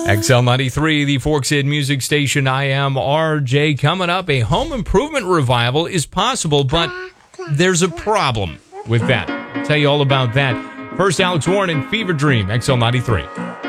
XL93, the Forks Head Music Station. I am RJ. Coming up, a home improvement revival is possible, but there's a problem with that. I'll tell you all about that. First, Alex Warren and Fever Dream, XL93.